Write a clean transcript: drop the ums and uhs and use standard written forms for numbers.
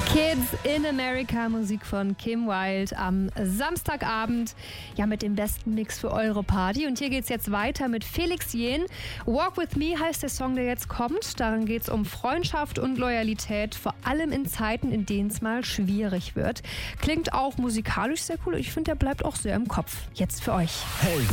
Kids in America, Musik von Kim Wilde am Samstagabend. Ja, mit dem besten Mix für eure Party. Und hier geht's jetzt weiter mit Felix Jähn. Walk With Me heißt der Song, der jetzt kommt. Darin geht's um Freundschaft und Loyalität, vor allem in Zeiten, in denen es mal schwierig wird. Klingt auch musikalisch sehr cool. Ich finde, der bleibt auch sehr im Kopf. Jetzt für euch. Hey.